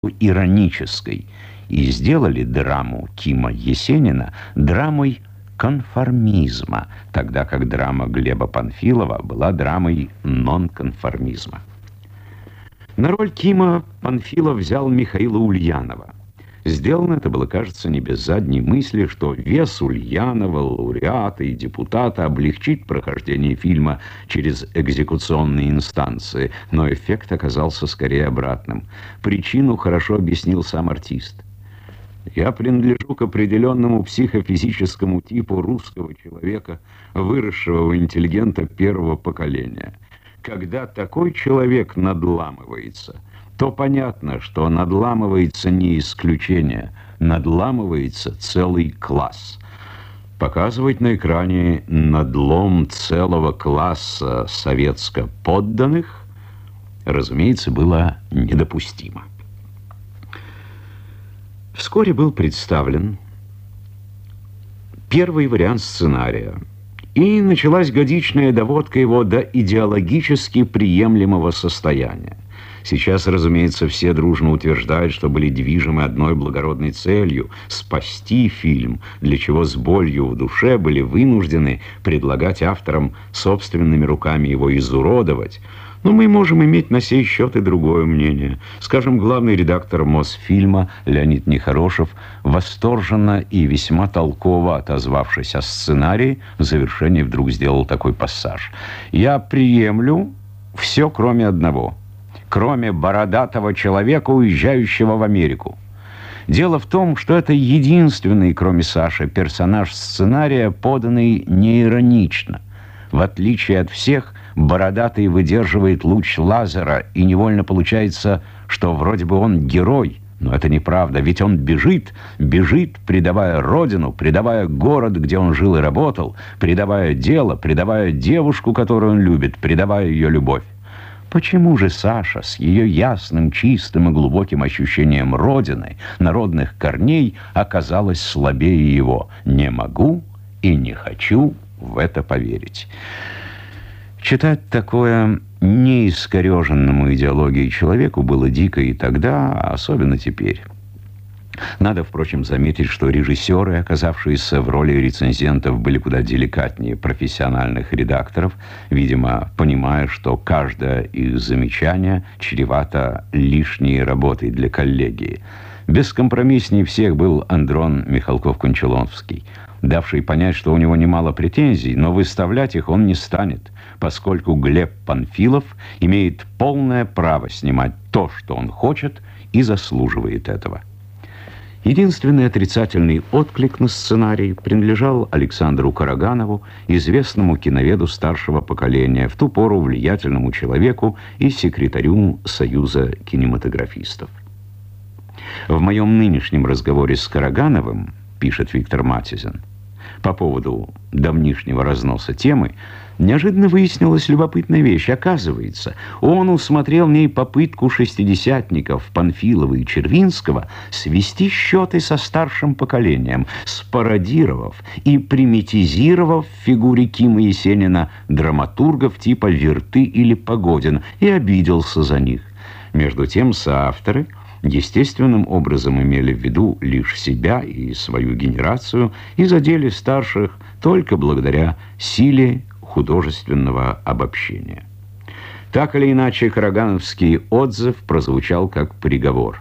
иронической и сделали драму Кима Есенина драмой конформизма, тогда как драма Глеба Панфилова была драмой нонконформизма. На роль Кима Панфилов взял Михаила Ульянова. Сделано это было, кажется, не без задней мысли, что вес Ульянова, лауреата и депутата облегчит прохождение фильма через экзекуционные инстанции, но эффект оказался скорее обратным. Причину хорошо объяснил сам артист. «Я принадлежу к определенному психофизическому типу русского человека, выросшего в интеллигента первого поколения. Когда такой человек надламывается, то понятно, что надламывается не исключение, надламывается целый класс. Показывать на экране надлом целого класса советско-подданных, разумеется, было недопустимо». Вскоре был представлен первый вариант сценария, и началась годичная доводка его до идеологически приемлемого состояния. Сейчас, разумеется, все дружно утверждают, что были движимы одной благородной целью – спасти фильм, для чего с болью в душе были вынуждены предлагать авторам собственными руками его изуродовать. Но мы можем иметь на сей счет и другое мнение. Скажем, главный редактор Мосфильма Леонид Нехорошев, восторженно и весьма толково отозвавшись о сценарии, в завершении вдруг сделал такой пассаж: «Я приемлю все, кроме одного. Кроме бородатого человека, уезжающего в Америку. Дело в том, что это единственный, кроме Саши, персонаж сценария, поданный не иронично. В отличие от всех, бородатый выдерживает луч лазера, и невольно получается, что вроде бы он герой. Но это неправда, ведь он бежит, предавая родину, предавая город, где он жил и работал, предавая дело, предавая девушку, которую он любит, предавая ее любовь. Почему же Саша с ее ясным, чистым и глубоким ощущением родины, народных корней, оказалась слабее его? Не могу и не хочу в это поверить». Читать такое неискореженному идеологией человеку было дико и тогда, а особенно теперь. Надо, впрочем, заметить, что режиссеры, оказавшиеся в роли рецензентов, были куда деликатнее профессиональных редакторов, видимо, понимая, что каждое их замечание чревато лишней работой для коллегии. Бескомпромисснее всех был Андрон Михалков-Кончаловский, давший понять, что у него немало претензий, но выставлять их он не станет, поскольку Глеб Панфилов имеет полное право снимать то, что он хочет, и заслуживает этого. Единственный отрицательный отклик на сценарий принадлежал Александру Караганову, известному киноведу старшего поколения, в ту пору влиятельному человеку и секретарю Союза кинематографистов. В моем нынешнем разговоре с Карагановым, пишет Виктор Матизин, по поводу давнишнего разноса темы, неожиданно выяснилась любопытная вещь. Оказывается, он усмотрел в ней попытку шестидесятников Панфилова и Червинского свести счеты со старшим поколением, спародировав и примитизировав в фигуре Кима Есенина драматургов типа Верты или Погодин, и обиделся за них. Между тем соавторы естественным образом имели в виду лишь себя и свою генерацию и задели старших только благодаря силе художественного обобщения. Так или иначе, карагановский отзыв прозвучал как приговор.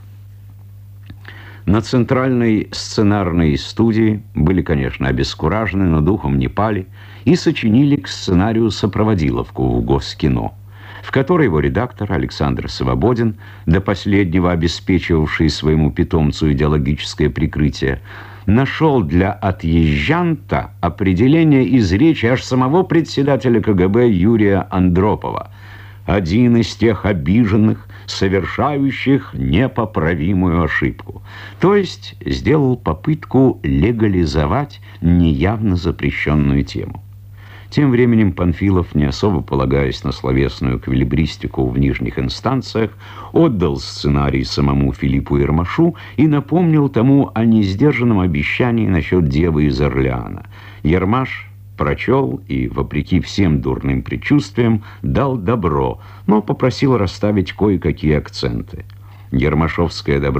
На центральной сценарной студии были, конечно, обескуражены, но духом не пали и сочинили к сценарию сопроводиловку в Госкино, в которой его редактор Александр Свободин, до последнего обеспечивавший своему питомцу идеологическое прикрытие, нашел для отъезжанта определение из речи аж самого председателя КГБ Юрия Андропова: «Один из тех обиженных, совершающих непоправимую ошибку». То есть сделал попытку легализовать неявно запрещенную тему. Тем временем Панфилов, не особо полагаясь на словесную эквилибристику в нижних инстанциях, отдал сценарий самому Филиппу Ермашу и напомнил тому о несдержанном обещании насчет девы из Орлеана. Ермаш прочел и, вопреки всем дурным предчувствиям, дал добро, но попросил расставить кое-какие акценты. Ермашовское добро